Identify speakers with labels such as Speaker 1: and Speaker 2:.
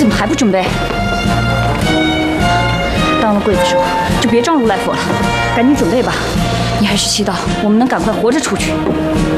Speaker 1: 怎么还不准备？当了刽子手就别装如来佛了，赶紧准备吧。你还是祈祷我们能赶快活着出去。